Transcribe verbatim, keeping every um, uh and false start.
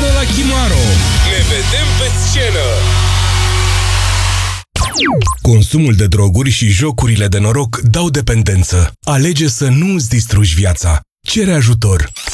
Vină la Chimaro! Ne vedem pe scenă! Consumul de droguri și jocurile de noroc dau dependență. Alege să nu îți distrugi viața. Cere ajutor.